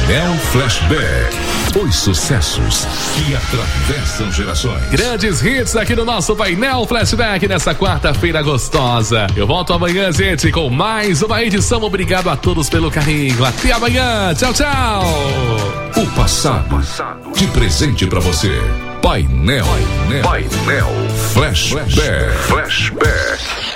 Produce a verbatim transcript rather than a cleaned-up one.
Painel Flashback. Os sucessos que atravessam gerações. Grandes hits aqui no nosso Painel Flashback nessa quarta-feira gostosa. Eu volto amanhã, gente, com mais uma edição. Obrigado a todos pelo carinho. Até amanhã. Tchau, tchau. O passado de presente pra você. Painel, Painel, Painel Flashback. Flashback.